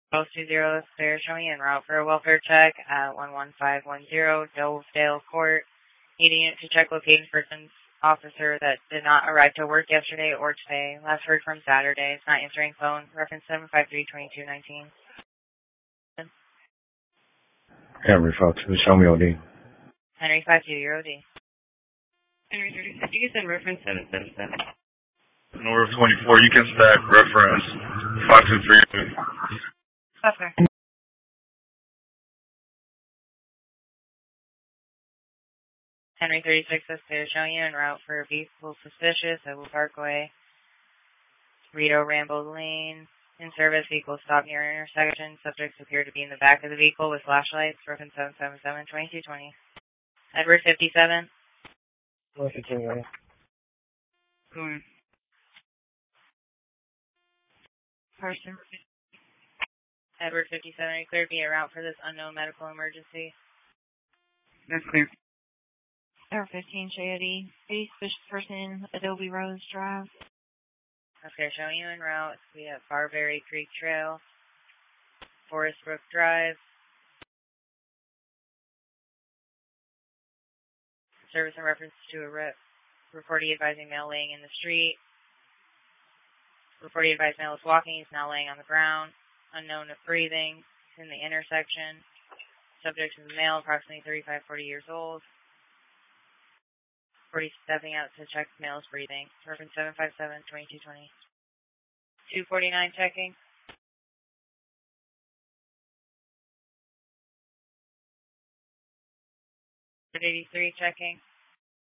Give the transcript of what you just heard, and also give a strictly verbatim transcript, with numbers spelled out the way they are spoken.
Charles two zero, clear, showing en route for a welfare check at one one five one zero Dovedale Court. Needing to check location persons officer that did not arrive to work yesterday or today. Last heard from Saturday. It's not answering phone. Reference seven five three two two one nine. Henry Fox, show me O D. Henry five two zero D. Henry thirty-six, you can send reference seven seven seven. North twenty-four, you can stack reference five two three. Okay. Henry thirty-six, is clear, showing you en route for a vehicle suspicious at Will Parkway, Rito Rambo Lane. In service, vehicle stopped near intersection. Subjects appear to be in the back of the vehicle with flashlights. Reference seven seven seven two two two zero. Edward fifty-seven. What's the two, right? Go on. Person. Edward fifty-seven, are you clear to be en route for this unknown medical emergency? That's clear. Edward fifteen, Shady. A suspicious person, Adobe Rose Drive. Okay, showing you en route. We have Barberry Creek Trail, Forest Brook Drive. Service in reference to a rep. Reporting advising male laying in the street. Reporting advised male is walking. He's now laying on the ground. Unknown of breathing. He's in the intersection. Subject is a male, approximately thirty-five, forty years old. forty stepping out to check male's breathing. Reference seven five seven two two two zero. two forty-nine checking. eighty-three checking.